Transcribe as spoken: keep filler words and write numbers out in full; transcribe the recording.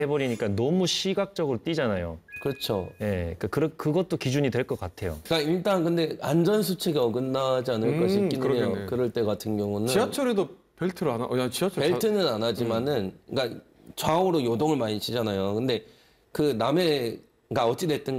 해버리니까 너무 시각적으로 뛰잖아요. 그렇죠. 예, 그 그 그것도 기준이 될 것 같아요. 그러니까 일단 근데 안전 수칙이 어긋나지 않을까 음, 싶기는 해요. 그러겠네. 그럴 때 같은 경우는 지하철에도 벨트를 안 하. 어, 야, 지하철 벨트는 안 하지만은 그러니까 좌우로 요동을 많이 치잖아요. 근데 그 남의 그러니까 어찌 됐든